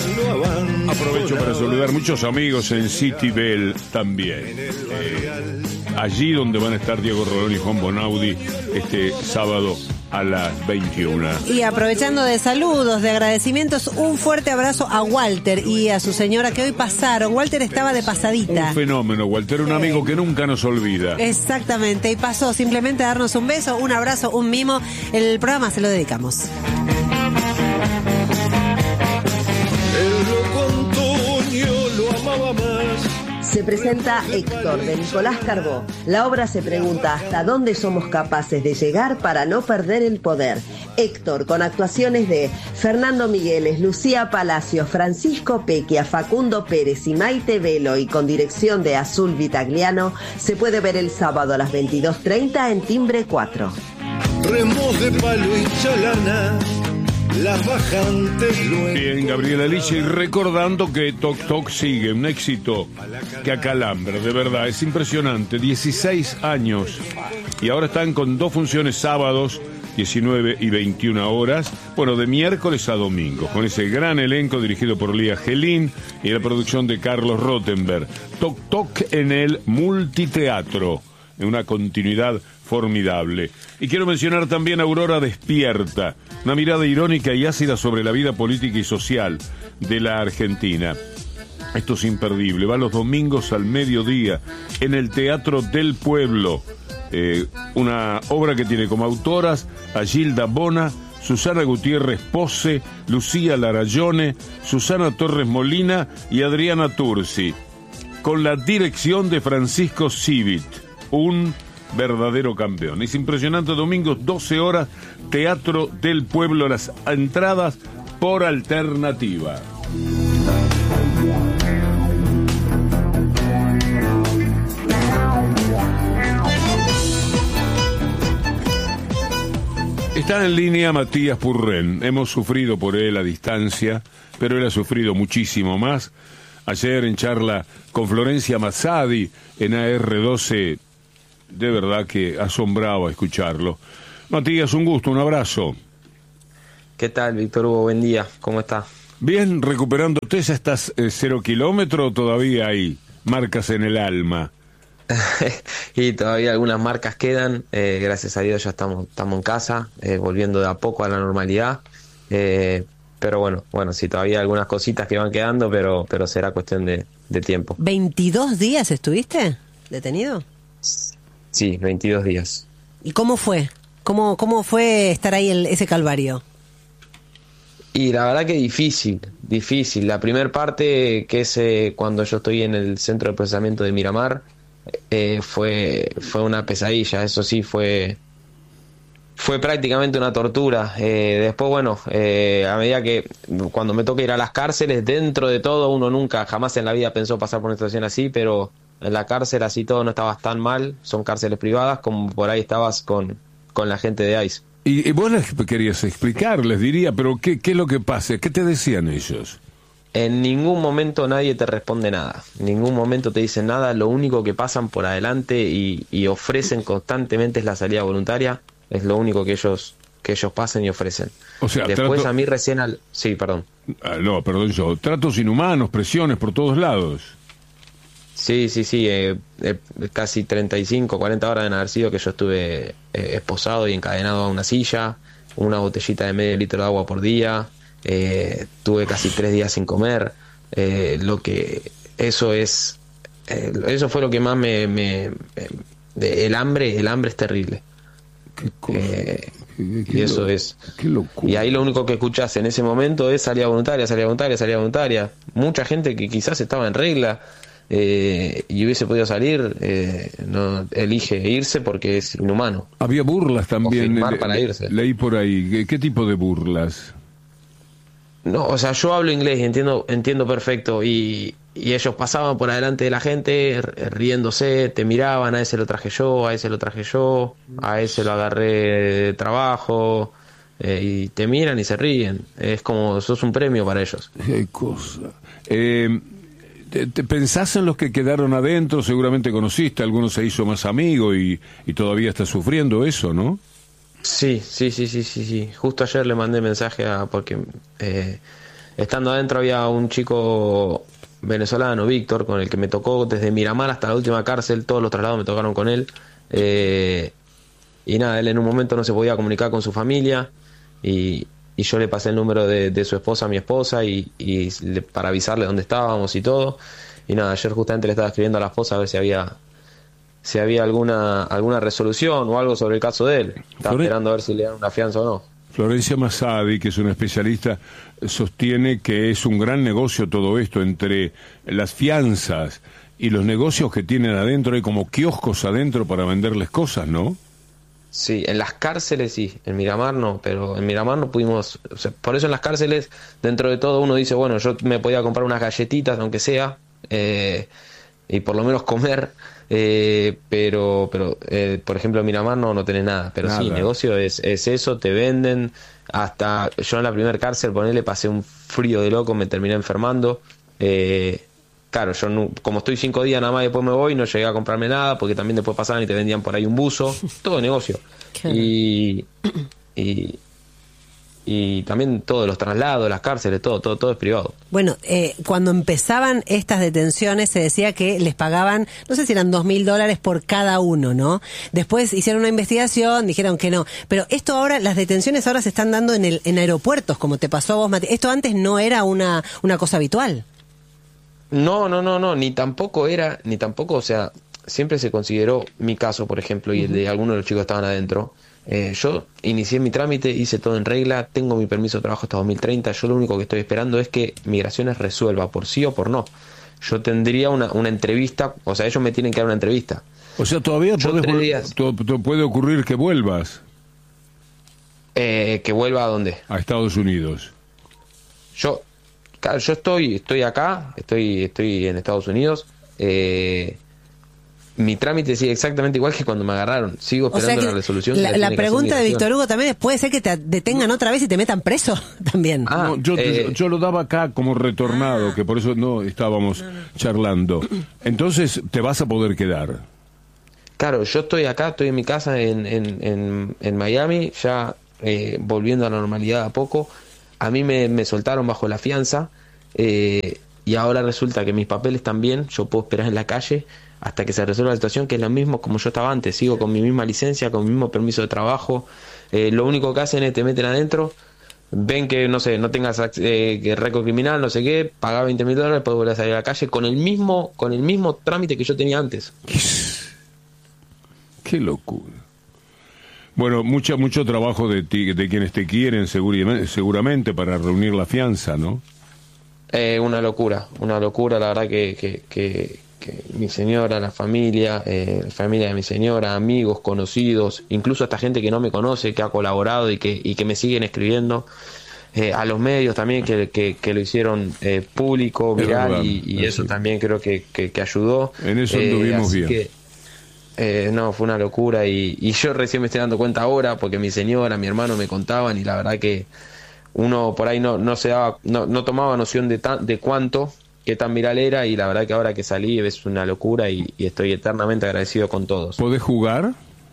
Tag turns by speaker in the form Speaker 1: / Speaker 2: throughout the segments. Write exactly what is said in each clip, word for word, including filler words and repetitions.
Speaker 1: Aprovecho para saludar muchos amigos en City Bell también. Eh, allí donde van a estar Diego Rolón y Juan Bonaudi este sábado a las veintiuna.
Speaker 2: Y aprovechando de saludos, de agradecimientos, un fuerte abrazo a Walter y a su señora que hoy pasaron. Walter estaba de pasadita.
Speaker 1: Un fenómeno, Walter, un amigo que nunca nos olvida.
Speaker 2: Exactamente, y pasó simplemente a darnos un beso, un abrazo, un mimo. El programa se lo dedicamos.
Speaker 3: Se presenta Héctor, de Nicolás Carbó. La obra se pregunta hasta dónde somos capaces de llegar para no perder el poder. Héctor, con actuaciones de Fernando Migueles, Lucía Palacios, Francisco Pequia, Facundo Pérez y Maite Velo, y con dirección de Azul Vitagliano, se puede ver el sábado a las veintidós treinta en Timbre cuatro.
Speaker 4: Remos de palo y chalana, las bajantes luego.
Speaker 1: Bien, Gabriela Liche, y recordando que Toc Toc sigue, un éxito que acalambra, de verdad, es impresionante, dieciséis años, y ahora están con dos funciones sábados, diecinueve y veintiuna horas, bueno, de miércoles a domingo, con ese gran elenco dirigido por Lía Gelín y la producción de Carlos Rottenberg. Toc Toc en el multiteatro, en una continuidad formidable. Y quiero mencionar también Aurora Despierta, una mirada irónica y ácida sobre la vida política y social de la Argentina. Esto es imperdible, va los domingos al mediodía en el Teatro del Pueblo, eh, una obra que tiene como autoras a Gilda Bona, Susana Gutiérrez Pose, Lucía Larayone, Susana Torres Molina y Adriana Tursi, con la dirección de Francisco Civit, un verdadero campeón. Es impresionante, domingos doce horas, Teatro del Pueblo, las entradas por alternativa. Está en línea Matías Purren. Hemos sufrido por él a distancia, pero él ha sufrido muchísimo más. Ayer en charla con Florencia Mazzadi en A R doce, de verdad que asombraba escucharlo. Matías, un gusto, un abrazo.
Speaker 5: ¿Qué tal, Víctor Hugo? Buen día, ¿cómo está?
Speaker 1: Bien, recuperándote, ¿ya estás eh, cero kilómetro o todavía hay marcas en el alma?
Speaker 5: Y todavía algunas marcas quedan, eh, gracias a Dios ya estamos, estamos en casa, eh, volviendo de a poco a la normalidad, eh, pero bueno, bueno, sí, todavía hay algunas cositas que van quedando, pero, pero será cuestión de, de tiempo.
Speaker 2: ¿veintidós días estuviste detenido?
Speaker 5: Sí, veintidós días.
Speaker 2: ¿Y cómo fue? ¿Cómo, cómo fue estar ahí en ese calvario?
Speaker 5: Y la verdad que difícil, difícil. La primera parte, que es eh, cuando yo estoy en el centro de procesamiento de Miramar, eh, fue fue una pesadilla. Eso sí, fue fue prácticamente una tortura. Eh, después, bueno, eh, a medida que cuando me toca ir a las cárceles, dentro de todo, uno nunca, jamás en la vida pensó pasar por una situación así, pero en la cárcel así todo no estabas tan mal. Son cárceles privadas, como por ahí estabas con, con la gente de ICE.
Speaker 1: Y, y vos les querías explicar, les diría, pero ¿qué, qué es lo que pasa? ¿Qué te decían ellos?
Speaker 5: En ningún momento nadie te responde nada, en ningún momento te dicen nada, lo único que pasan por adelante y, y ofrecen constantemente es la salida voluntaria, es lo único que ellos que ellos pasan y ofrecen.
Speaker 1: O sea,
Speaker 5: después
Speaker 1: trato...
Speaker 5: a mí recién al... Sí, perdón.
Speaker 1: Ah, no, perdón yo. Tratos inhumanos, presiones por todos lados.
Speaker 5: Sí, sí, sí, eh, eh, casi treinta y cinco, cuarenta horas deben haber sido que yo estuve eh, esposado y encadenado a una silla, una botellita de medio litro de agua por día. Eh, tuve casi tres días sin comer, eh, lo que eso es eh, eso fue lo que más me, me, me de, el hambre el hambre es terrible.
Speaker 1: Qué cosa,
Speaker 5: eh,
Speaker 1: qué, qué
Speaker 5: y eso
Speaker 1: lo,
Speaker 5: es
Speaker 1: qué locura.
Speaker 5: Y ahí lo único que escuchás en ese momento es salida voluntaria, salida voluntaria, salida voluntaria. Mucha gente que quizás estaba en regla eh, y hubiese podido salir, eh, no elige irse porque es inhumano.
Speaker 1: Había burlas también,
Speaker 5: o firmar
Speaker 1: le,
Speaker 5: para irse.
Speaker 1: Leí por ahí. ¿Qué, qué tipo de burlas?
Speaker 5: No, o sea, yo hablo inglés y entiendo, entiendo perfecto, y, y ellos pasaban por adelante de la gente riéndose, te miraban, a ese lo traje yo, a ese lo traje yo, a ese lo agarré de trabajo, eh, y te miran y se ríen, es como sos un premio para ellos.
Speaker 1: Qué cosa. Eh, te, te pensás en los que quedaron adentro, seguramente conociste, algunos se hizo más amigo y, y todavía está sufriendo eso, ¿no?
Speaker 5: Sí, sí, sí, sí, sí, sí. Justo ayer le mandé mensaje a, porque eh, estando adentro había un chico venezolano, Víctor, con el que me tocó desde Miramar hasta la última cárcel, todos los traslados me tocaron con él. Eh, y nada, él en un momento no se podía comunicar con su familia y, y yo le pasé el número de, de su esposa a mi esposa y, y le, para avisarle dónde estábamos y todo. Y nada, ayer justamente le estaba escribiendo a la esposa a ver si había si había alguna alguna resolución o algo sobre el caso de él. Estaba Flore... esperando a ver si le dan una fianza o no.
Speaker 1: Florencia Massadi, que es una especialista, sostiene que es un gran negocio todo esto entre las fianzas y los negocios que tienen adentro. Hay como kioscos adentro para venderles cosas, ¿no?
Speaker 5: Sí, en las cárceles sí, en Miramar no, pero en Miramar no pudimos, o sea, por eso en las cárceles, dentro de todo uno dice, bueno, yo me podía comprar unas galletitas, aunque sea, eh, y por lo menos comer, eh, pero, pero eh, por ejemplo en Miramar no, no tenés nada, pero nada. Sí, negocio es, es eso, te venden, hasta yo en la primera cárcel, ponele, pasé un frío de loco, me terminé enfermando, eh, claro, yo no, como estoy cinco días nada más después me voy, no llegué a comprarme nada, porque también después pasaban y te vendían por ahí un buzo, todo negocio. Y, y, y también todos los traslados, las cárceles, todo, todo, todo es privado.
Speaker 2: Bueno, eh, cuando empezaban estas detenciones se decía que les pagaban, no sé si eran dos mil dólares por cada uno, ¿no? Después hicieron una investigación, dijeron que no. Pero esto ahora, las detenciones ahora se están dando en el en aeropuertos, como te pasó a vos, Mati. Esto antes no era una, una cosa habitual.
Speaker 5: No, no, no, no, ni tampoco era, ni tampoco, o sea, siempre se consideró mi caso, por ejemplo, y el de algunos de los chicos que estaban adentro. Eh, yo inicié mi trámite, hice todo en regla, tengo mi permiso de trabajo hasta dos mil treinta, yo lo único que estoy esperando es que Migraciones resuelva por sí o por no. Yo tendría una, una entrevista, o sea, ellos me tienen que dar una entrevista.
Speaker 1: O sea, todavía podés,
Speaker 5: días,
Speaker 1: to, to, puede ocurrir que vuelvas.
Speaker 5: Eh, ¿Que vuelva a dónde?
Speaker 1: A Estados Unidos.
Speaker 5: Yo... Claro, yo estoy estoy acá, estoy estoy en Estados Unidos. Eh, mi trámite sigue exactamente igual que cuando me agarraron. Sigo esperando o sea la resolución.
Speaker 2: La, la pregunta de Víctor Hugo también es, ¿puede ser que te detengan otra vez y te metan preso también?
Speaker 1: Ah, no, yo, eh, yo lo daba acá como retornado, ah, que por eso no estábamos no, no. charlando. Entonces, ¿te vas a poder quedar?
Speaker 5: Claro, yo estoy acá, estoy en mi casa en, en, en, en Miami, ya eh, volviendo a la normalidad a poco. A mí me, me soltaron bajo la fianza eh, y ahora resulta que mis papeles también, yo puedo esperar en la calle hasta que se resuelva la situación, que es lo mismo como yo estaba antes, sigo con mi misma licencia, con mi mismo permiso de trabajo, eh, lo único que hacen es te meten adentro, ven que, no sé, no tengas eh, récord criminal, no sé qué, pagás veinte mil dólares, puedes volver a salir a la calle con el mismo, con el mismo trámite que yo tenía antes.
Speaker 1: Qué locura. Bueno, mucho, mucho trabajo de ti, de quienes te quieren seguramente para reunir la fianza, ¿no?
Speaker 5: Eh, una locura, una locura, la verdad que, que, que, que mi señora, la familia, eh, la familia de mi señora, amigos, conocidos, incluso hasta gente que no me conoce, que ha colaborado y que, y que me siguen escribiendo, eh, a los medios también que, que, que lo hicieron eh, público, viral, y, y eso también creo que, que, que ayudó.
Speaker 1: En eso anduvimos
Speaker 5: eh,
Speaker 1: bien.
Speaker 5: Que, Eh, no, fue una locura y, y yo recién me estoy dando cuenta ahora porque mi señora, mi hermano me contaban y la verdad que uno por ahí no, no se daba, no, no tomaba noción de, tan, de cuánto, qué tan viral era y la verdad que ahora que salí es una locura y, y estoy eternamente agradecido con todos.
Speaker 1: ¿Podés jugar?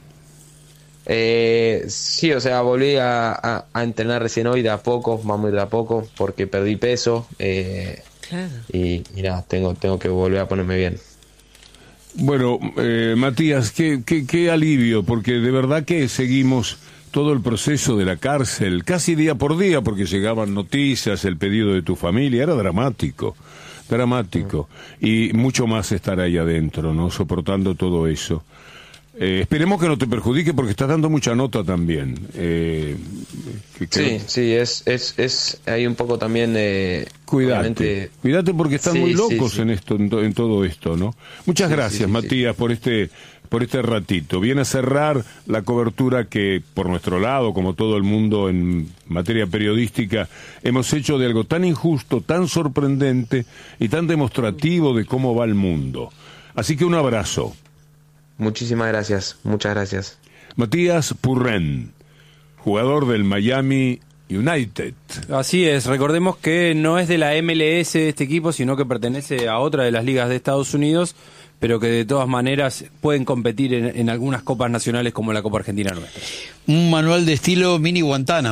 Speaker 5: Eh, sí, o sea, volví a, a, a entrenar recién hoy de a poco, vamos a ir de a poco porque perdí peso eh, claro. y, y nada, tengo, tengo que volver a ponerme bien.
Speaker 1: Bueno, eh, Matías, qué, qué, qué alivio, porque de verdad que seguimos todo el proceso de la cárcel, casi día por día, porque llegaban noticias, el pedido de tu familia, era dramático, dramático, y mucho más estar ahí adentro, ¿no? Soportando todo eso. Eh, esperemos que no te perjudique porque estás dando mucha nota también. Eh, que, que...
Speaker 5: Sí, sí, es, es, es, hay un poco también... Eh,
Speaker 1: cuídate,
Speaker 5: obviamente...
Speaker 1: cuídate porque están sí, muy locos
Speaker 5: sí, sí.
Speaker 1: en esto, en, to, en todo esto, ¿no? Muchas sí, gracias, sí, sí, Matías, sí. por este, por este ratito. Viene a cerrar la cobertura que, por nuestro lado, como todo el mundo en materia periodística, hemos hecho de algo tan injusto, tan sorprendente y tan demostrativo de cómo va el mundo. Así que un abrazo.
Speaker 5: Muchísimas gracias, muchas gracias.
Speaker 1: Matías Purren, jugador del Miami United.
Speaker 6: Así es, recordemos que no es de la M L S este equipo, sino que pertenece a otra de las ligas de Estados Unidos, pero que de todas maneras pueden competir en, en algunas copas nacionales como la Copa Argentina nuestra.
Speaker 7: Un manual de estilo mini Guantánamo.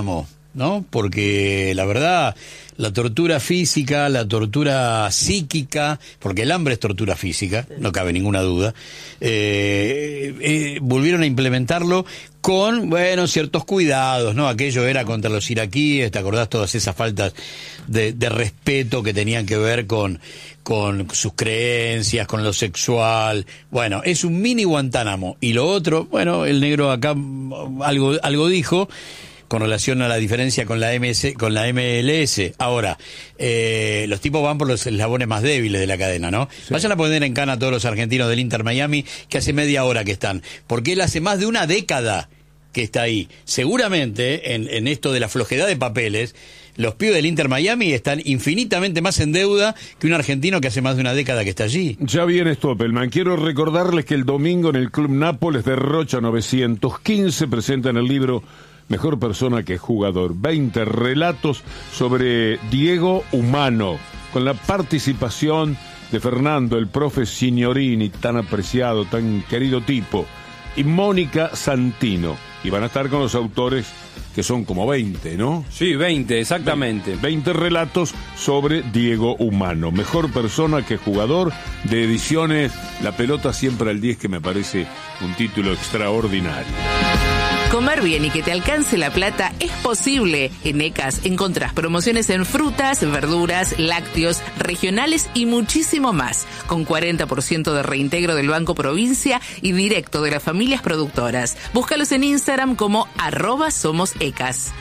Speaker 7: ¿no? Porque la verdad, la tortura física, la tortura psíquica, porque el hambre es tortura física, no cabe ninguna duda, eh, eh, volvieron a implementarlo con, bueno, ciertos cuidados, ¿no? Aquello era contra los iraquíes, ¿te acordás? Todas esas faltas de, de respeto que tenían que ver con, con sus creencias, con lo sexual. Bueno, es un mini Guantánamo. Y lo otro, bueno, el negro acá algo, algo dijo con relación a la diferencia con la M S, con la M L S. Ahora, eh, los tipos van por los eslabones más débiles de la cadena, ¿no? Sí. Vayan a poner en cana a todos los argentinos del Inter Miami, que hace media hora que están. Porque él hace más de una década que está ahí. Seguramente, en, en esto de la flojedad de papeles, los pibes del Inter Miami están infinitamente más en deuda que un argentino que hace más de una década que está allí.
Speaker 1: Ya viene Stoppelman. Quiero recordarles que el domingo en el Club Nápoles de Rocha novecientos quince presentan el libro Mejor persona que jugador. veinte relatos sobre Diego Humano, con la participación de Fernando, el profe Signorini, tan apreciado, tan querido tipo, y Mónica Santino. Y van a estar con los autores, que son como veinte, ¿no?
Speaker 6: Sí, veinte, exactamente.
Speaker 1: veinte relatos sobre Diego Humano. Mejor persona que jugador, de Ediciones La Pelota Siempre al diez, que me parece un título extraordinario.
Speaker 8: Comer bien y que te alcance la plata es posible. En ECAS encontrás promociones en frutas, verduras, lácteos, regionales y muchísimo más. Con cuarenta por ciento de reintegro del Banco Provincia y directo de las familias productoras. Búscalos en Instagram como arroba somos ECAS.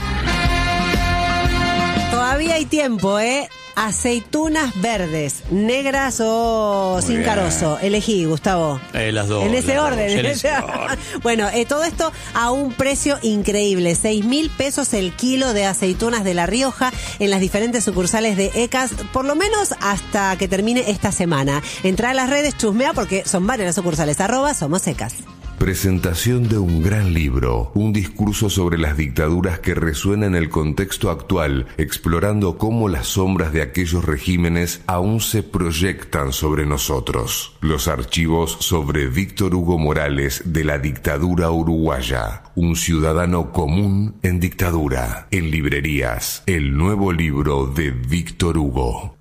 Speaker 2: Todavía hay tiempo, ¿eh? Aceitunas verdes, negras o
Speaker 7: Muy
Speaker 2: sin
Speaker 7: bien.
Speaker 2: carozo. Elegí, Gustavo.
Speaker 7: Eh, las dos.
Speaker 2: En ese
Speaker 7: las
Speaker 2: orden.
Speaker 7: dos,
Speaker 2: En
Speaker 7: en
Speaker 2: ese
Speaker 7: ese
Speaker 2: orden.
Speaker 7: orden.
Speaker 2: Bueno, eh, todo esto a un precio increíble. seis mil pesos el kilo de aceitunas de La Rioja en las diferentes sucursales de ECAS, por lo menos hasta que termine esta semana. Entrá a las redes, chusmea, porque son varias las sucursales. Arroba somos ECAS.
Speaker 9: Presentación de un gran libro, un discurso sobre las dictaduras que resuena en el contexto actual, explorando cómo las sombras de aquellos regímenes aún se proyectan sobre nosotros. Los archivos sobre Víctor Hugo Morales de la dictadura uruguaya, un ciudadano común en dictadura. En librerías, el nuevo libro de Víctor Hugo.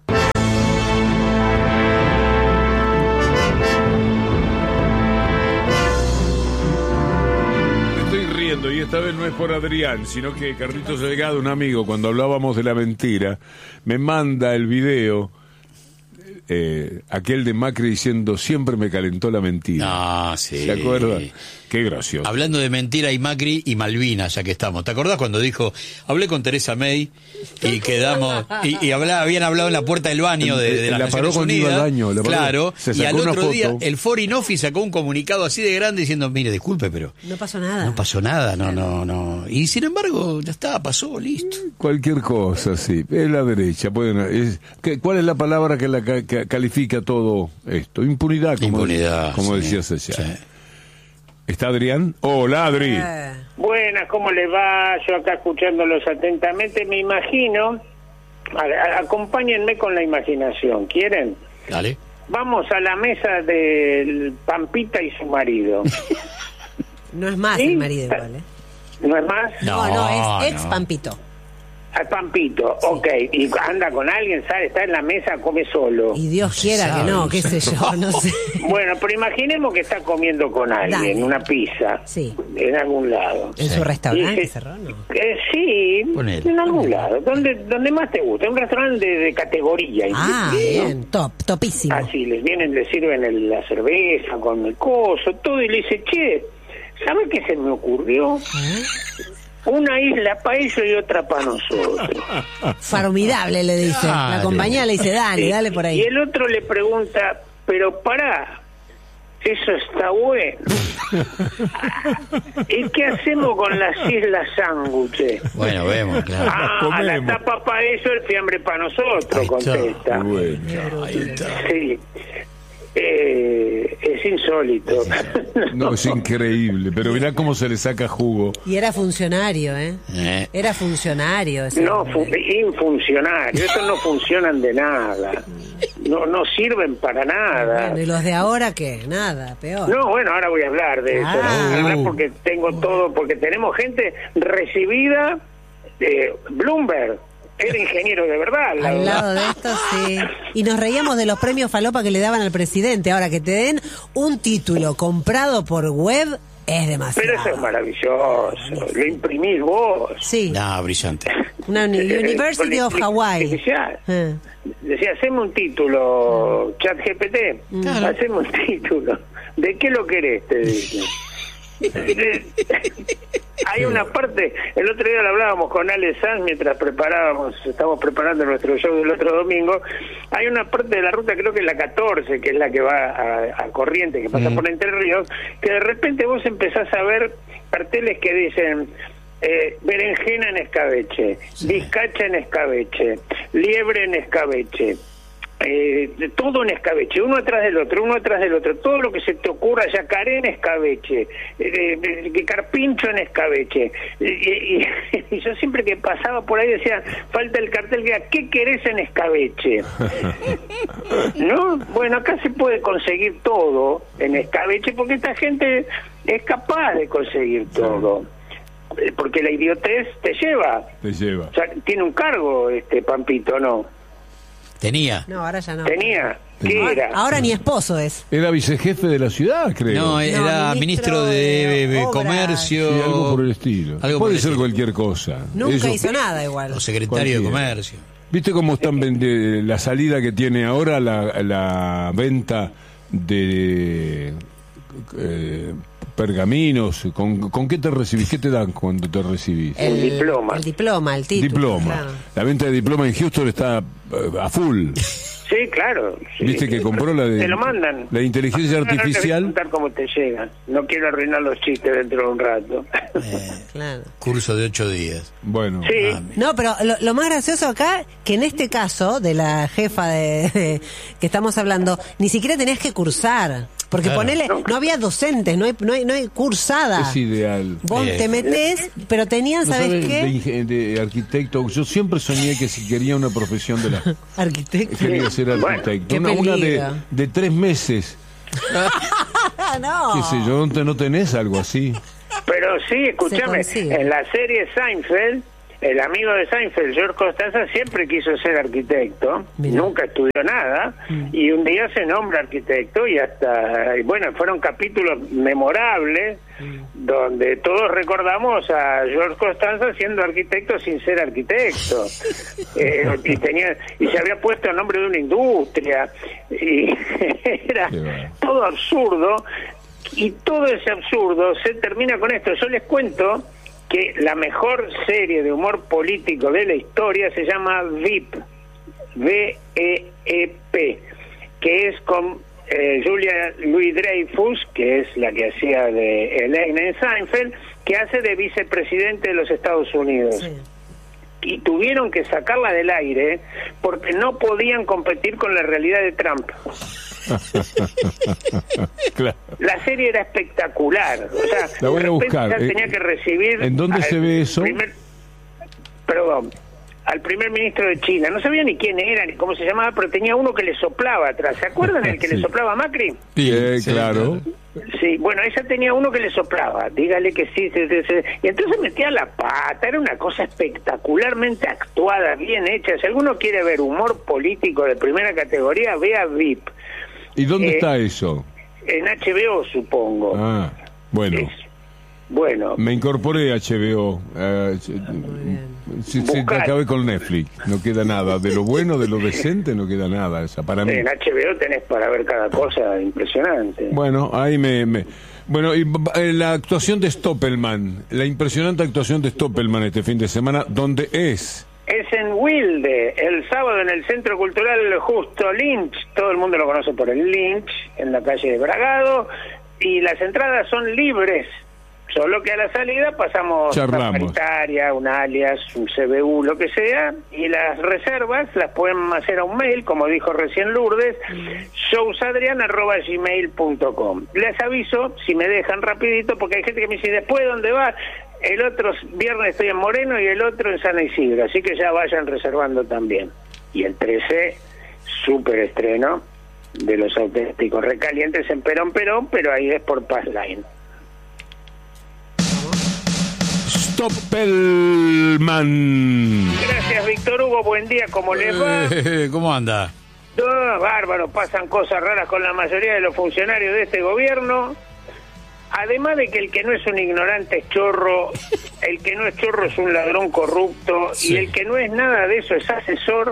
Speaker 1: Y esta vez no es por Adrián, sino que Carlitos Delgado, un amigo, cuando hablábamos de la mentira, me manda el video, eh, aquel de Macri diciendo, siempre me calentó la mentira.
Speaker 7: Ah, sí.
Speaker 1: ¿Se acuerdan? Qué gracioso.
Speaker 7: Hablando de mentira y Macri y Malvinas, ya que estamos. ¿Te acordás cuando dijo, hablé con Teresa May y quedamos, y, y hablaba, habían hablado en la puerta del baño de, de las
Speaker 1: la paró
Speaker 7: Naciones
Speaker 1: cuando iba
Speaker 7: Unidas?
Speaker 1: al baño, la paró.
Speaker 7: Claro,
Speaker 1: Se
Speaker 7: y
Speaker 1: sacó
Speaker 7: al
Speaker 1: una
Speaker 7: otro
Speaker 1: foto.
Speaker 7: día el Foreign Office sacó un comunicado así de grande diciendo, mire, disculpe, pero
Speaker 2: No pasó nada.
Speaker 7: no pasó nada, no, no, no. Y sin embargo, ya está, pasó, listo.
Speaker 1: Cualquier cosa, sí. Es la derecha. Pueden, es, ¿qué, ¿Cuál es la palabra que la ca- que califica todo esto? Impunidad, como,
Speaker 7: Impunidad,
Speaker 1: como
Speaker 7: sí,
Speaker 1: decías allá.
Speaker 7: sí.
Speaker 1: ¿Está Adrián? Hola, Adri.
Speaker 2: Eh.
Speaker 10: Buenas, ¿cómo les va? Yo acá escuchándolos atentamente, me imagino, a- a- acompáñenme con la imaginación, ¿quieren?
Speaker 7: Dale.
Speaker 10: Vamos a la mesa del Pampita y su marido.
Speaker 2: No es más
Speaker 10: ¿Sí?
Speaker 2: el marido igual, ¿eh?
Speaker 10: ¿No es más?
Speaker 2: No, no,
Speaker 7: No,
Speaker 2: es ex
Speaker 7: no.
Speaker 2: Pampito.
Speaker 10: Al Pampito, ok. Y anda con alguien, sale, está en la mesa, come solo.
Speaker 2: Y Dios
Speaker 7: se
Speaker 2: quiera
Speaker 7: sabe,
Speaker 2: que no,
Speaker 7: no
Speaker 2: qué
Speaker 7: se
Speaker 2: sé yo, no sé.
Speaker 10: Bueno, pero imaginemos que está comiendo con alguien,
Speaker 2: Dale.
Speaker 10: una pizza,
Speaker 2: Sí.
Speaker 10: en algún lado.
Speaker 2: En
Speaker 7: Sí.
Speaker 2: su restaurante
Speaker 10: Dice-
Speaker 2: cerró, ¿no?
Speaker 10: Eh, sí,
Speaker 7: Ponele,
Speaker 10: en algún
Speaker 7: ponele.
Speaker 10: lado, donde, donde más te gusta, un restaurante de, de categoría.
Speaker 2: Ah,
Speaker 10: inclusive, ¿no?
Speaker 2: bien, top, topísimo.
Speaker 10: Así, les vienen, les sirven el- la cerveza con el coso, todo, y le dice, che, ¿sabes qué se me ocurrió? Una isla para ellos y otra para nosotros.
Speaker 2: Formidable, le dice. La
Speaker 7: Dale.
Speaker 2: compañía le dice, dale,
Speaker 10: Sí.
Speaker 2: dale por ahí.
Speaker 10: Y el otro le pregunta, pero pará, eso está bueno. ¿Y qué hacemos con las islas sándwiches?
Speaker 7: Bueno, vemos, claro.
Speaker 10: Ah,
Speaker 1: comemos.
Speaker 10: la tapa para ellos, el fiambre para nosotros,
Speaker 7: Ahí está.
Speaker 10: contesta.
Speaker 1: Bueno.
Speaker 7: Ahí está.
Speaker 10: Sí. Eh, es insólito.
Speaker 1: No, es increíble, pero mirá cómo se le saca jugo.
Speaker 2: Y era funcionario, ¿eh?
Speaker 7: Eh.
Speaker 2: Era funcionario. ese
Speaker 10: No,
Speaker 2: hombre.
Speaker 10: fu- infuncionario. Estos no funcionan de nada. No, no sirven para nada.
Speaker 2: Bueno, ¿y los de ahora qué? Nada, peor.
Speaker 10: No, bueno, ahora voy a hablar de eso.
Speaker 2: Ah.
Speaker 10: ¿no? Voy a hablar porque tengo todo, porque tenemos gente recibida eh, Bloomberg era ingeniero de verdad. La
Speaker 2: al
Speaker 10: verdad.
Speaker 2: lado de esto, sí. Y nos reíamos de los premios falopa que le daban al presidente. Ahora, que te den un título comprado por web es demasiado.
Speaker 10: Pero eso es maravilloso. Lo imprimís vos.
Speaker 2: Sí.
Speaker 7: No, brillante.
Speaker 2: Una University of Hawaii.
Speaker 10: Decía,
Speaker 2: Eh.
Speaker 10: decía, haceme un título, chat G P T,
Speaker 2: Claro.
Speaker 10: haceme un título. ¿De qué lo querés? Te dice. Hay una parte, el otro día lo hablábamos con Ale Sanz mientras preparábamos, estamos preparando nuestro show del otro domingo. Hay una parte de la ruta, creo que es la catorce, que es la que va a, a Corrientes, que pasa
Speaker 7: Mm.
Speaker 10: por Entre Ríos, que de repente vos empezás a ver carteles que dicen eh, berenjena en escabeche, bizcacha en escabeche, liebre en escabeche. Eh, de todo en escabeche, uno atrás del otro, uno atrás del otro, todo lo que se te ocurra, yacaré en escabeche, eh, eh, carpincho en escabeche. Y, y, y yo siempre que pasaba por ahí decía, falta el cartel que diga, ¿qué querés en escabeche? ¿No? Bueno, acá se puede conseguir todo en escabeche porque esta gente es capaz de conseguir todo. Eh, Porque la idiotez te lleva.
Speaker 1: Te lleva.
Speaker 10: O sea, tiene un cargo este Pampito, ¿no?
Speaker 7: Tenía.
Speaker 2: No, ahora ya no.
Speaker 10: Tenía. ¿Qué
Speaker 2: Ahora,
Speaker 10: era?
Speaker 2: ahora ni esposo es.
Speaker 1: Era vicejefe de la ciudad, creo.
Speaker 7: No, era
Speaker 2: ministro
Speaker 7: ministro de,
Speaker 2: de
Speaker 7: de
Speaker 2: Obras.
Speaker 7: Comercio.
Speaker 1: Sí, algo por el estilo.
Speaker 7: Algo por
Speaker 1: Puede
Speaker 7: el
Speaker 1: ser
Speaker 7: estilo.
Speaker 1: cualquier cosa.
Speaker 2: Nunca
Speaker 1: Eso-
Speaker 2: hizo nada igual.
Speaker 7: O secretario de
Speaker 1: Cualquiera.
Speaker 7: Comercio.
Speaker 1: ¿Viste cómo están vende- la salida que tiene ahora la, la venta de eh, pergaminos? ¿Con, ¿Con qué te recibís? ¿Qué te dan cuando te recibís?
Speaker 10: El diploma.
Speaker 2: El diploma, el título.
Speaker 1: Diploma.
Speaker 2: claro.
Speaker 1: La venta de diploma en Houston está eh, a full.
Speaker 10: Sí, claro. sí.
Speaker 1: ¿Viste que compró la de
Speaker 10: Te lo mandan.
Speaker 1: la inteligencia
Speaker 10: No, no, no te voy a
Speaker 1: artificial?
Speaker 10: contar cómo te llegan. No quiero arruinar los chistes dentro de un rato.
Speaker 7: Eh,
Speaker 2: Claro.
Speaker 7: curso de ocho días.
Speaker 1: Bueno,
Speaker 10: Sí.
Speaker 7: Ah,
Speaker 2: No, pero lo, lo más gracioso acá, que en este caso de la jefa de, de- que estamos hablando, ni siquiera tenías que cursar. Porque
Speaker 7: Claro.
Speaker 2: ponele, no había docentes, no hay, no hay, no hay cursada.
Speaker 1: es ideal.
Speaker 2: Vos
Speaker 7: Bien.
Speaker 2: te metés, pero tenían,
Speaker 1: ¿No
Speaker 2: ¿sabes
Speaker 1: sabes
Speaker 2: qué?
Speaker 1: de, inge- de arquitecto? Yo siempre soñé que si quería una profesión de la...
Speaker 2: Arquitecto.
Speaker 1: Quería ser
Speaker 10: Bueno,
Speaker 1: arquitecto.
Speaker 2: qué
Speaker 1: una, una de,
Speaker 2: peligro.
Speaker 1: de tres meses.
Speaker 2: Ah, no.
Speaker 1: ¿Qué sé yo? ¿No, te- no tenés algo así?
Speaker 10: Pero sí, escúchame,
Speaker 2: consigue.
Speaker 10: en la serie Seinfeld, el amigo de Seinfeld, George Costanza, siempre quiso ser arquitecto,
Speaker 2: Mirá.
Speaker 10: nunca estudió nada, y un día se nombra arquitecto y hasta, y bueno, fueron capítulos memorables donde todos recordamos a George Costanza siendo arquitecto sin ser arquitecto. Eh, y tenía y se había puesto el nombre de una industria, y era
Speaker 1: Qué va.
Speaker 10: todo absurdo. Y todo ese absurdo se termina con esto. Yo les cuento que la mejor serie de humor político de la historia se llama V I P, V E E P, que es con eh, Julia Louis-Dreyfus, que es la que hacía de Elaine en Seinfeld, que hace de vicepresidente de los Estados Unidos.
Speaker 2: Sí.
Speaker 10: Y tuvieron que sacarla del aire porque no podían competir con la realidad de Trump.
Speaker 1: Claro.
Speaker 10: La serie era espectacular. O sea,
Speaker 1: La voy a
Speaker 10: de repente
Speaker 1: buscar.
Speaker 10: ya
Speaker 1: Eh,
Speaker 10: tenía que recibir.
Speaker 1: ¿en dónde
Speaker 10: al
Speaker 1: se ve eso?
Speaker 10: primer- perdón. Al primer ministro de China. No sabía ni quién era, ni cómo se llamaba, pero tenía uno que le soplaba atrás. ¿Se acuerdan el que
Speaker 1: Sí.
Speaker 10: le soplaba a Macri?
Speaker 1: Sí, eh,
Speaker 7: sí,
Speaker 1: claro.
Speaker 10: Sí, bueno, ella tenía uno que le soplaba, dígale que sí, sí, sí, sí. Y entonces metía la pata, era una cosa espectacularmente actuada, bien hecha. Si alguno quiere ver humor político de primera categoría, vea V I P.
Speaker 1: ¿Y dónde
Speaker 10: Eh,
Speaker 1: está eso?
Speaker 10: En H B O, supongo.
Speaker 1: Ah, bueno.
Speaker 10: Es- bueno,
Speaker 1: Me incorporé a H B O. eh, se- se, se
Speaker 10: Buscar.
Speaker 1: acabé con Netflix. No queda nada. De lo bueno, de lo decente, no queda nada. O sea, para mí.
Speaker 10: en H B O tenés para ver cada cosa impresionante.
Speaker 1: Bueno, ahí me... me- Bueno, y eh, la actuación de Stoppelman, la impresionante actuación de Stoppelman este fin de semana, ¿dónde es?
Speaker 10: Es en Wilde, el sábado en el Centro Cultural Justo Lynch. Todo el mundo lo conoce por el Lynch, en la calle de Bragado. Y las entradas son libres. Solo que a la salida pasamos
Speaker 1: Charlamos.
Speaker 10: una paritaria, un alias, un C B U, lo que sea, y las reservas las pueden hacer a un mail, como dijo recién Lourdes, showsadrian arroba gmail punto com. Les aviso, si me dejan rapidito, porque hay gente que me dice, ¿después dónde va? El otro viernes estoy en Moreno y el otro en San Isidro, así que ya vayan reservando también. Y el trece, súper estreno de Los Auténticos Recalientes en Perón Perón, pero ahí es por Passline.
Speaker 1: Topelman.
Speaker 10: Gracias, Víctor Hugo. Buen día, ¿cómo les va?
Speaker 7: Eh, ¿Cómo anda?
Speaker 10: Oh, bárbaro, pasan cosas raras con la mayoría de los funcionarios de este gobierno. Además de que el que no es un ignorante es chorro, el que no es chorro es un ladrón corrupto,
Speaker 7: Sí.
Speaker 10: y el que no es nada de eso es asesor,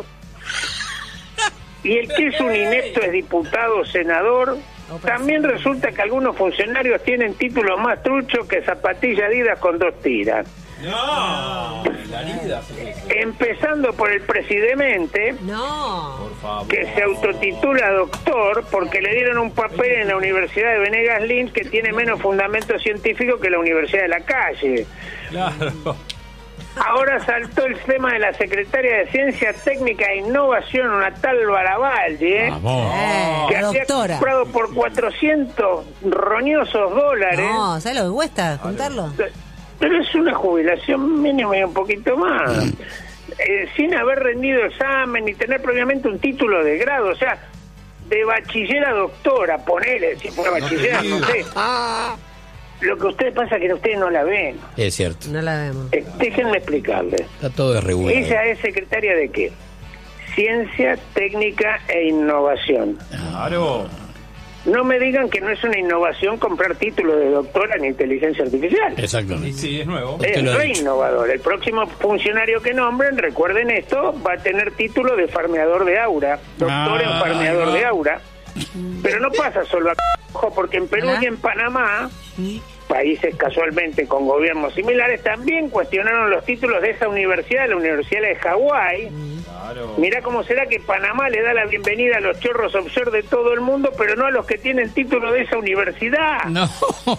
Speaker 10: y el que es un inepto es diputado o senador. También resulta que algunos funcionarios tienen títulos más truchos que zapatilla Adidas con dos tiras.
Speaker 6: No,
Speaker 10: Empezando por el presidente,
Speaker 2: No.
Speaker 10: que se autotitula doctor porque le dieron un papel en la Universidad de Venegas Lynch que tiene menos fundamento científico que la Universidad de la Calle.
Speaker 6: Claro.
Speaker 10: Ahora saltó el tema de la secretaria de Ciencia Técnica e Innovación, una tal Barabaldi, ¿eh?
Speaker 7: Vamos.
Speaker 2: Eh,
Speaker 10: que había
Speaker 2: doctora.
Speaker 10: comprado por cuatrocientos roñosos dólares.
Speaker 2: No, ¿sabes lo que cuesta juntarlo?
Speaker 10: Pero es una jubilación mínima y un poquito más. Eh, sin haber rendido examen ni tener previamente un título de grado, o sea, de bachiller a doctora, ponele, si fuera bachiller, no sé. Lo que ustedes pasa es que ustedes no la ven.
Speaker 7: Es cierto.
Speaker 2: No la vemos.
Speaker 10: Eh, déjenme explicarles.
Speaker 7: Está todo desregulado.
Speaker 10: Ella es secretaria de qué? Ciencia, Técnica e Innovación.
Speaker 6: Claro.
Speaker 10: No me digan que no es una innovación comprar título de doctora en inteligencia artificial.
Speaker 7: Exactamente.
Speaker 6: Y sí, es nuevo.
Speaker 7: Usted
Speaker 10: Es
Speaker 7: lo ha
Speaker 10: re
Speaker 7: dicho.
Speaker 10: innovador. El próximo funcionario que nombren, recuerden esto, va a tener título de farmeador de aura, doctor en
Speaker 7: Ah,
Speaker 10: farmeador
Speaker 7: no.
Speaker 10: de aura. Pero no pasa solo acá, ojo, porque en Perú
Speaker 2: ¿Hola?
Speaker 10: y en Panamá, países casualmente con gobiernos similares, también cuestionaron los títulos de esa universidad, la Universidad de Hawái.
Speaker 6: Claro.
Speaker 10: Mirá cómo será que Panamá le da la bienvenida a los chorros offshore de todo el mundo, pero no a los que tienen título de esa universidad.
Speaker 7: No.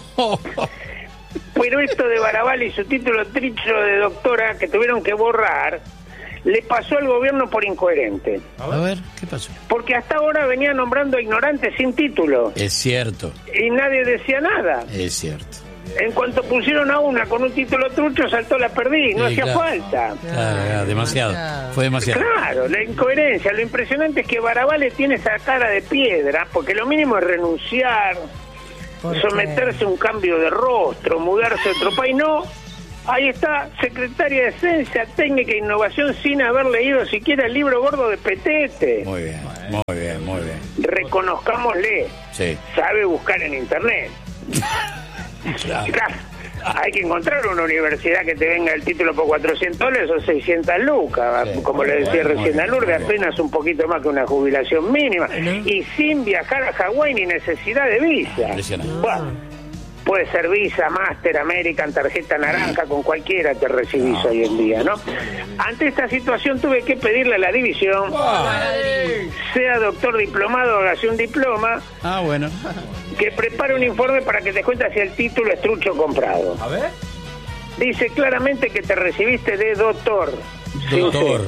Speaker 10: Pero esto de Barabal y su título tricho de doctora que tuvieron que borrar, le pasó al gobierno por incoherente.
Speaker 7: A ver, ¿qué pasó?
Speaker 10: Porque hasta ahora venía nombrando ignorantes sin título
Speaker 7: Es cierto.
Speaker 10: y nadie decía nada.
Speaker 7: Es cierto.
Speaker 10: En cuanto pusieron a una con un título trucho, saltó la perdí, no
Speaker 7: Sí,
Speaker 10: hacía
Speaker 7: claro.
Speaker 10: falta.
Speaker 7: Claro, claro, demasiado. Fue demasiado.
Speaker 10: Claro, la incoherencia. Lo impresionante es que Barabales tiene esa cara de piedra, porque lo mínimo es renunciar,
Speaker 2: ¿Por
Speaker 10: someterse a un cambio de rostro, mudarse a otro país. No, ahí está, secretaria de Ciencia, Técnica e Innovación sin haber leído siquiera el libro gordo de Petete.
Speaker 7: Muy bien, muy bien, muy bien.
Speaker 10: Reconozcámosle,
Speaker 7: Sí.
Speaker 10: sabe buscar en internet.
Speaker 7: Claro.
Speaker 10: Claro, hay que encontrar una universidad que te venga el título por cuatrocientos dólares o seiscientas lucas,
Speaker 7: Sí.
Speaker 10: como le decía
Speaker 7: Muy
Speaker 10: recién
Speaker 7: bien,
Speaker 10: a Lourdes,
Speaker 7: muy bien.
Speaker 10: apenas un poquito más que una jubilación mínima, y sin viajar a Hawái ni necesidad de visa.
Speaker 7: Impresionante.
Speaker 10: Bueno, puede ser Visa, Master, American, tarjeta naranja, con cualquiera te recibís hoy en día, ¿no? Ante esta situación tuve que pedirle a la división, sea doctor diplomado o hágase un diploma,
Speaker 7: Ah, bueno.
Speaker 10: que prepare un informe para que te cuente si el título es trucho comprado.
Speaker 6: A ver.
Speaker 10: Dice claramente que te recibiste de doctor. Sí,
Speaker 7: Doctor.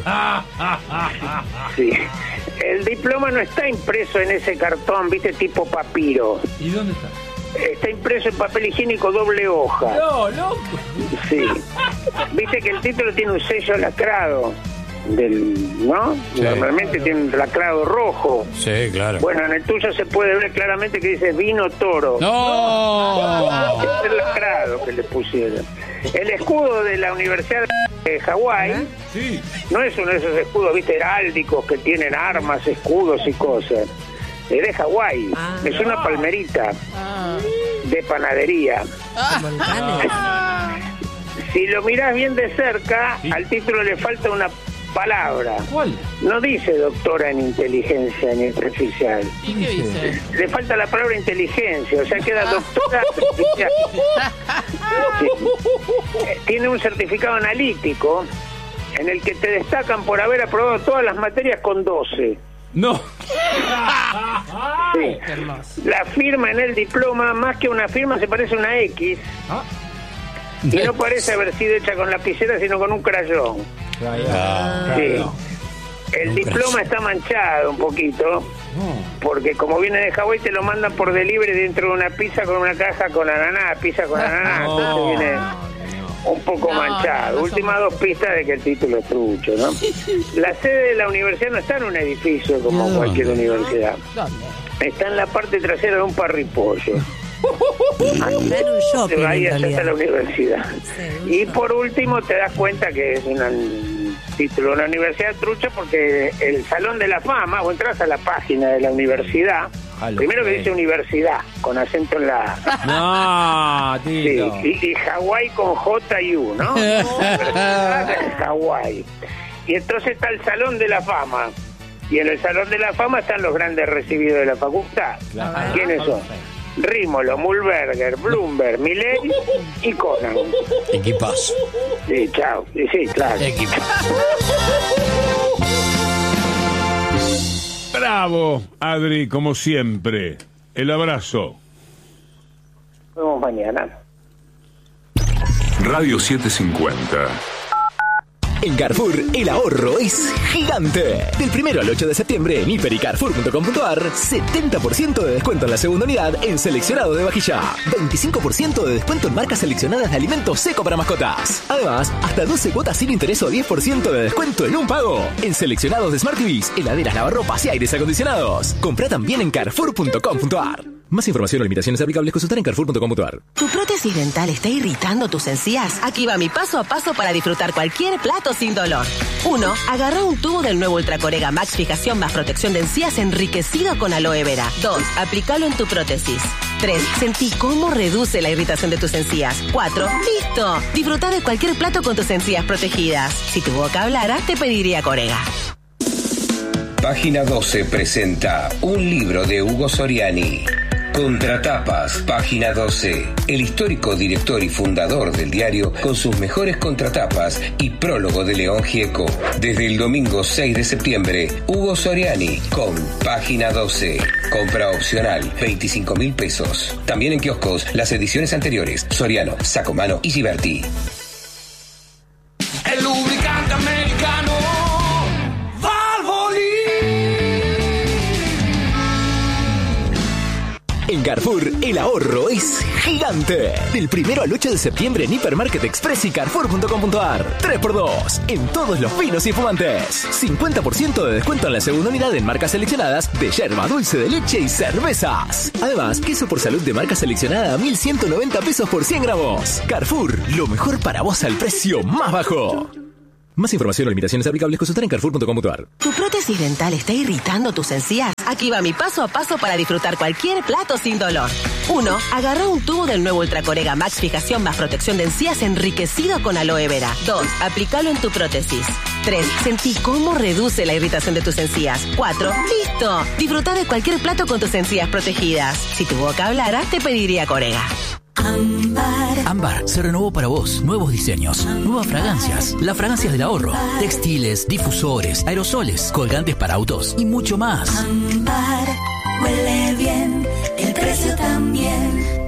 Speaker 10: Sí. El diploma no está impreso en ese cartón, viste, tipo papiro.
Speaker 6: ¿Y dónde está?
Speaker 10: Está impreso en papel higiénico doble hoja.
Speaker 6: No, loco.
Speaker 10: Sí. Viste que el título tiene un sello lacrado. Del, ¿no?
Speaker 7: Sí.
Speaker 10: Normalmente tiene un lacrado rojo.
Speaker 7: Sí, claro.
Speaker 10: Bueno, en el tuyo se puede ver claramente que dice vino toro.
Speaker 7: ¡No!
Speaker 10: Es el lacrado que le pusieron. El escudo de la Universidad de Hawái
Speaker 6: Sí.
Speaker 10: no es uno de esos escudos, viste, heráldicos que tienen armas, escudos y cosas. Es de Hawái.
Speaker 2: Ah.
Speaker 10: Es una palmerita de panadería.
Speaker 2: Volcanes.
Speaker 10: Si lo mirás bien de cerca, al título le falta una palabra.
Speaker 6: ¿Cuál?
Speaker 10: No dice doctora en inteligencia ni artificial.
Speaker 8: ¿Y qué dice?
Speaker 10: Le falta la palabra inteligencia, o sea, queda doctora artificial. Sí. Eh, Tiene un certificado analítico en el que te destacan por haber aprobado todas las materias con doce.
Speaker 6: No.
Speaker 10: Sí. La firma en el diploma, más que una firma, se parece a una X. Y no parece haber sido hecha con lapicera, sino con un crayón.
Speaker 7: Ah,
Speaker 10: Sí. El
Speaker 7: Un
Speaker 10: diploma
Speaker 7: crayón.
Speaker 10: está manchado un poquito, porque como viene de Hawái te lo mandan por delivery dentro de una pizza con una caja con ananá, pizza con ananá, entonces viene un poco
Speaker 8: No,
Speaker 10: manchado.
Speaker 8: no, no
Speaker 10: Últimas
Speaker 8: somos-
Speaker 10: dos pistas de que el título es trucho, ¿no? La sede de la universidad no está en un edificio como
Speaker 7: ¿Dónde?
Speaker 10: cualquier universidad.
Speaker 8: ¿Dónde?
Speaker 10: Está en la parte trasera de un parripollo.
Speaker 2: Está en un shopping,
Speaker 10: Te vayas
Speaker 2: en
Speaker 10: hasta
Speaker 2: realidad.
Speaker 10: la universidad.
Speaker 2: Sí,
Speaker 10: Y por último te das cuenta que es una- un título de una universidad trucha, porque el Salón de la Fama, vos entras a la página de la universidad,
Speaker 6: Jalo.
Speaker 10: primero que dice universidad, con acento en la A.
Speaker 6: No,
Speaker 10: Sí,
Speaker 6: Tito.
Speaker 10: y, y Hawái con J y U, ¿no? Universidad de Hawái. Y entonces está el Salón de la Fama. Y en el Salón de la Fama están los grandes recibidos de la facultad.
Speaker 6: Claro.
Speaker 10: ¿Quiénes son? Rímolo, Mulberger, Bloomberg, Millet y Conan.
Speaker 7: Equipazo.
Speaker 10: Sí, chao. Sí, sí, claro.
Speaker 7: Equipazo.
Speaker 1: Bravo, Adri, como siempre. El abrazo.
Speaker 10: Nos vemos mañana.
Speaker 9: Radio setecientos cincuenta.
Speaker 11: En Carrefour, el ahorro es gigante. Del primero al ocho de septiembre en hiper y carrefour punto com punto ar, setenta por ciento de descuento en la segunda unidad en seleccionado de vajilla. veinticinco por ciento de descuento en marcas seleccionadas de alimentos seco para mascotas. Además, hasta doce cuotas sin interés o diez por ciento de descuento en un pago. En seleccionados de Smart T Vs, heladeras, lavarropas y aires acondicionados. Compra también en carrefour punto com punto ar. Más información o limitaciones aplicables consultar en carrefour punto com punto ar.
Speaker 12: ¿Tu prótesis dental está irritando tus encías? Aquí va mi paso a paso para disfrutar cualquier plato sin dolor. uno. Agarra un tubo del nuevo Ultracorega Max Fijación más protección de encías enriquecido con aloe vera. dos. Aplícalo en tu prótesis. tres. Sentí cómo reduce la irritación de tus encías. cuatro. ¡Listo! Disfruta de cualquier plato con tus encías protegidas. Si tu boca hablara, te pediría Corega.
Speaker 13: Página doce presenta un libro de Hugo Soriani. Contratapas, página doce. El histórico director y fundador del diario con sus mejores contratapas y prólogo de León Gieco. Desde el domingo seis de septiembre, Hugo Soriani con página doce. Compra opcional, veinticinco mil pesos. También en kioscos, las ediciones anteriores, Soriano, Sacomano y Giberti.
Speaker 14: El lubricante americano Valvoline.
Speaker 11: En Carrefour, el ahorro es gigante. Del primero al ocho de septiembre en Hipermarket Express y carrefour punto com punto ar. tres por dos en todos los vinos y fumantes. cincuenta por ciento de descuento en la segunda unidad en marcas seleccionadas de yerba, dulce de leche y cervezas. Además, queso por salud de marca seleccionada a mil ciento noventa pesos por cien gramos. Carrefour, lo mejor para vos al precio más bajo. Más información o limitaciones aplicables consultar en carrefour punto com punto ar.
Speaker 12: ¿Tu prótesis dental está irritando tus encías? Aquí va mi paso a paso para disfrutar cualquier plato sin dolor. uno. Agarra un tubo del nuevo Ultracorega Max Fijación más protección de encías enriquecido con aloe vera. dos. Aplícalo en tu prótesis. tres. Sentí cómo reduce la irritación de tus encías. cuatro. ¡Listo! Disfruta de cualquier plato con tus encías protegidas. Si tu boca hablara, te pediría Corega.
Speaker 15: Ámbar. Ámbar se renovó para vos. Nuevos diseños, nuevas fragancias, las fragancias del ahorro, textiles, difusores, aerosoles, colgantes para autos y mucho más.
Speaker 14: Ámbar huele bien, el precio también.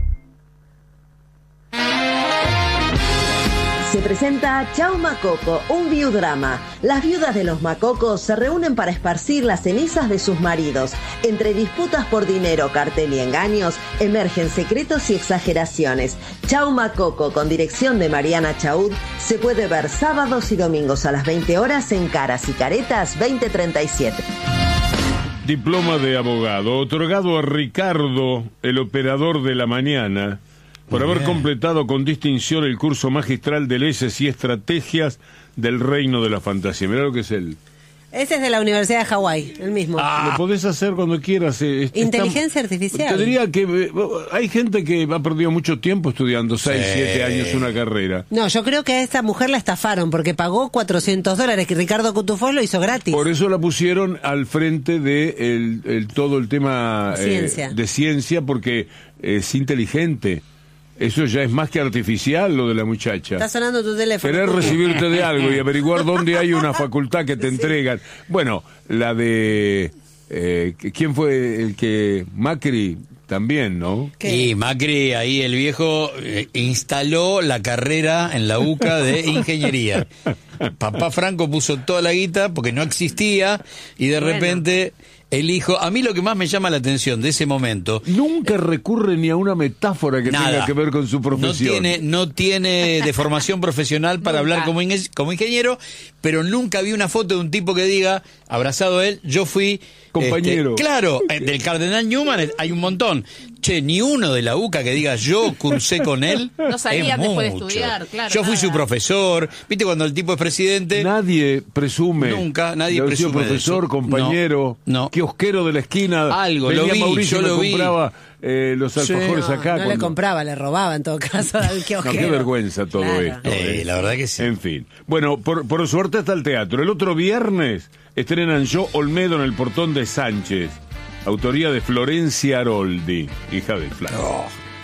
Speaker 3: Se presenta Chau Macoco, un viudrama. Las viudas de los macocos se reúnen para esparcir las cenizas de sus maridos. Entre disputas por dinero, cartel y engaños, emergen secretos y exageraciones. Chau Macoco, con dirección de Mariana Chaud, se puede ver sábados y domingos a las veinte horas en Caras y Caretas veinte treinta y siete.
Speaker 1: Diploma de abogado, otorgado a Ricardo, el operador de la mañana, por
Speaker 7: Muy
Speaker 1: haber
Speaker 7: bien.
Speaker 1: completado con distinción el curso magistral de leyes y estrategias del reino de la fantasía. Mirá lo que es él.
Speaker 2: Ese es de la Universidad de Hawái, el mismo.
Speaker 1: Lo podés hacer cuando quieras. eh, es-
Speaker 2: Inteligencia
Speaker 1: está-
Speaker 2: artificial.
Speaker 1: Te diría que eh, hay gente que ha perdido mucho tiempo estudiando, seis,
Speaker 7: Sí.
Speaker 1: siete años una carrera.
Speaker 2: No, yo creo que a esta mujer la estafaron porque pagó cuatrocientos dólares, que Ricardo Cutufós lo hizo gratis.
Speaker 1: Por eso la pusieron al frente de el, el- todo el tema eh,
Speaker 2: Ciencia.
Speaker 1: de ciencia, porque es inteligente. Eso ya es más que artificial, lo de la muchacha.
Speaker 2: Está sonando tu teléfono.
Speaker 1: Querer recibirte de algo y averiguar dónde hay una facultad que te entregan. Bueno, la de... Eh, ¿quién fue el que... Macri también, ¿no?
Speaker 7: Y Macri, ahí el viejo, eh, instaló la carrera en la UCA de ingeniería. Papá Franco puso toda la guita porque no existía y de
Speaker 2: Bueno.
Speaker 7: repente el hijo. A mí lo que más me llama la atención de ese momento...
Speaker 1: Nunca recurre ni a una metáfora que
Speaker 7: nada,
Speaker 1: tenga que ver con su profesión.
Speaker 7: No tiene, no tiene de formación profesional para hablar como, inge- como ingeniero, pero nunca vi una foto de un tipo que diga, abrazado a él, yo fui...
Speaker 1: Compañero.
Speaker 7: Este, claro, del Cardenal Newman hay un montón. Che, ni uno de la UCA que diga yo cursé con él.
Speaker 8: No sabían
Speaker 7: es
Speaker 8: después de
Speaker 7: mucho.
Speaker 8: estudiar, claro.
Speaker 7: Yo fui
Speaker 8: nada.
Speaker 7: su profesor. ¿Viste cuando el tipo es presidente?
Speaker 1: Nadie presume.
Speaker 7: Nunca, nadie
Speaker 1: de haber sido
Speaker 7: presume de
Speaker 1: profesor,
Speaker 7: eso.
Speaker 1: compañero,
Speaker 7: No, no.
Speaker 1: kiosquero de la esquina.
Speaker 7: Algo,
Speaker 1: Venía
Speaker 7: lo vi,
Speaker 1: Mauricio,
Speaker 7: yo
Speaker 1: me
Speaker 7: lo vi.
Speaker 1: compraba eh, los alfajores
Speaker 2: no,
Speaker 1: acá.
Speaker 2: no le
Speaker 1: cuando-
Speaker 2: compraba, le robaba en todo caso al
Speaker 1: No,
Speaker 2: kiosquero.
Speaker 1: qué vergüenza todo
Speaker 2: Claro.
Speaker 1: esto.
Speaker 7: Eh,
Speaker 1: eh.
Speaker 7: la verdad que sí.
Speaker 1: En fin. Bueno, por, por suerte está el teatro. El otro viernes estrenan Yo Olmedo en el Portón de Sánchez. Autoría de Florencia Aroldi, hija de Flavio.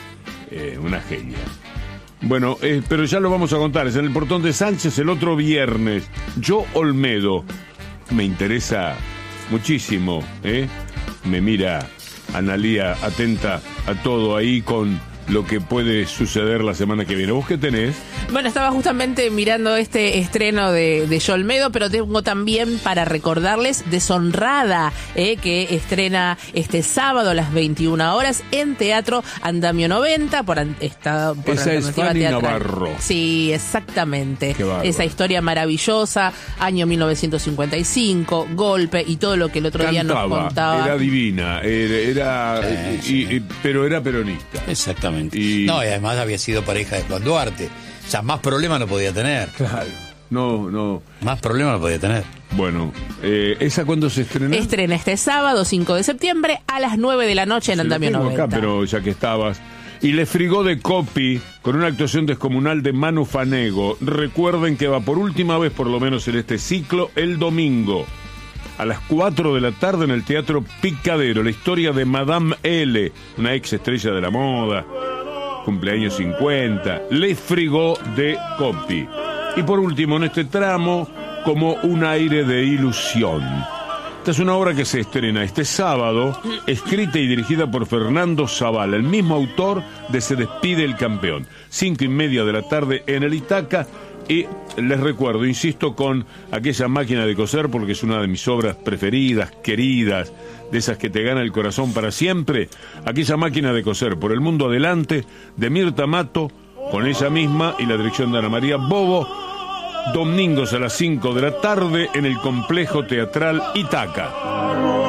Speaker 1: Eh, una genia. Bueno, eh, pero ya lo vamos a contar. Es en el Portón de Sánchez el otro viernes. Yo Olmedo. Me interesa muchísimo, ¿eh? Me mira Analía atenta a todo ahí con lo que puede suceder la semana que viene. ¿Vos qué tenés?
Speaker 8: Bueno, estaba justamente mirando este estreno de, de Yo Olmedo, pero tengo también para recordarles Deshonrada, eh, que estrena este sábado a las veintiuna horas en Teatro Andamio noventa, por, an- esta, por
Speaker 1: Esa es
Speaker 8: Alternativa
Speaker 1: Fanny
Speaker 8: Teatral.
Speaker 1: Navarro.
Speaker 8: Sí, exactamente.
Speaker 1: Qué bárbaro.
Speaker 8: Esa historia maravillosa, año mil novecientos cincuenta y cinco, golpe y todo lo que el otro día nos
Speaker 1: Cantaba,
Speaker 8: contaba.
Speaker 1: era divina, era, era
Speaker 7: Sí,
Speaker 1: y- y- pero era peronista.
Speaker 7: Exactamente.
Speaker 1: Y-
Speaker 7: No, y además había sido pareja de Juan Duarte. O sea, más problemas no podía tener.
Speaker 1: Claro. No, no.
Speaker 7: Más problemas no podía tener.
Speaker 1: Bueno, eh, ¿esa cuándo se estrena?
Speaker 8: Estrena este sábado, cinco de septiembre, a las nueve de la noche en
Speaker 1: Se la
Speaker 8: Andamio
Speaker 1: tengo
Speaker 8: noventa.
Speaker 1: acá, pero ya que estabas. Y Le Frigó de Copy, con una actuación descomunal de Manu Fanego. Recuerden que va por última vez, por lo menos en este ciclo, el domingo, a las cuatro de la tarde en el Teatro Picadero. La historia de Madame L, una ex estrella de la moda, cumpleaños cincuenta. Le Frigó de Copy. Y por último, en este tramo, como un aire de ilusión. Esta es una obra que se estrena este sábado, escrita y dirigida por Fernando Zavala, el mismo autor de Se despide el campeón. Cinco y media de la tarde en el Itaca. Y les recuerdo, insisto, con aquella máquina de coser, porque es una de mis obras preferidas, queridas, de esas que te gana el corazón para siempre. Aquella máquina de coser, Por el mundo adelante, de Mirta Mato, con ella misma y la dirección de Ana María Bobo. Domingos a las cinco de la tarde en el Complejo Teatral Itaca.